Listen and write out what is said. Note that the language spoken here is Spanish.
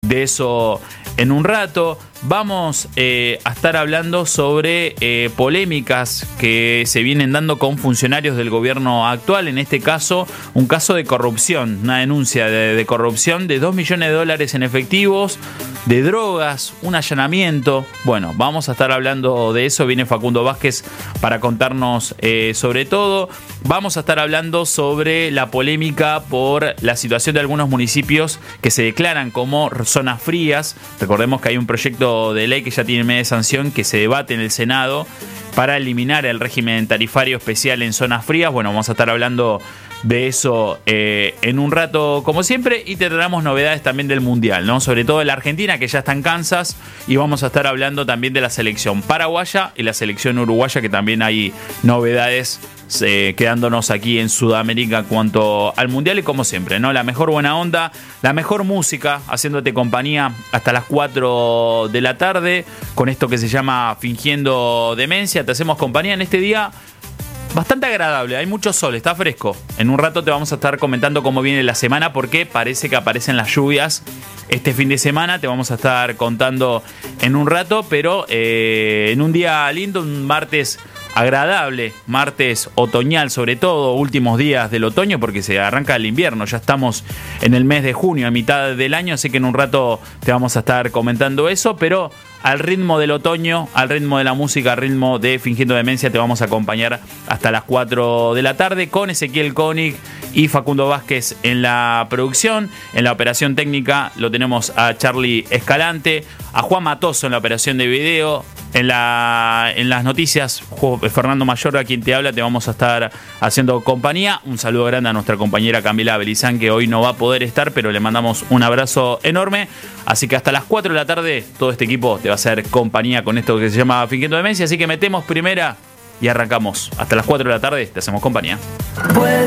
de eso en un rato. Vamos a estar hablando sobre polémicas que se vienen dando con funcionarios del gobierno actual. En este caso, un caso de corrupción, una denuncia de corrupción de $2 millones en efectivos, de drogas, un allanamiento. Bueno, vamos a estar hablando de eso. Viene Facundo Vázquez para contarnos sobre todo. Vamos a estar hablando sobre la polémica por la situación de algunos municipios que se declaran como zonas frías. Recordemos que hay un proyecto de ley que ya tiene media sanción que se debate en el Senado para eliminar el régimen tarifario especial en zonas frías. Bueno, vamos a estar hablando de eso en un rato como siempre, y tendremos novedades también del Mundial, ¿no? Sobre todo de la Argentina, que ya está en Kansas, y vamos a estar hablando también de la selección paraguaya y la selección uruguaya, que también hay novedades quedándonos aquí en Sudamérica en cuanto al Mundial. Y como siempre, ¿no? La mejor buena onda, la mejor música, haciéndote compañía hasta las 4 de la tarde con esto que se llama Fingiendo Demencia. Te hacemos compañía en este día bastante agradable, hay mucho sol, está fresco. En un rato te vamos a estar comentando cómo viene la semana, porque parece que aparecen las lluvias este fin de semana. Te vamos a estar contando en un rato, pero en un día lindo, un martes agradable, martes otoñal, sobre todo últimos días del otoño, porque se arranca el invierno. Ya estamos en el mes de junio, a mitad del año, así que en un rato te vamos a estar comentando eso, pero al ritmo del otoño, al ritmo de la música, al ritmo de Fingiendo Demencia, te vamos a acompañar hasta las 4 de la tarde con Ezequiel Koenig y Facundo Vázquez en la producción. En la operación técnica lo tenemos a Charlie Escalante, a Juan Matoso en la operación de video. En las noticias, Fernando Mayor, a quien te habla, te vamos a estar haciendo compañía. Un saludo grande a nuestra compañera Camila Belizán, que hoy no va a poder estar, pero le mandamos un abrazo enorme. Así que hasta las 4 de la tarde todo este equipo te va a hacer compañía con esto que se llama Fingiendo Demencia. Así que metemos primera y arrancamos. Hasta las 4 de la tarde te hacemos compañía.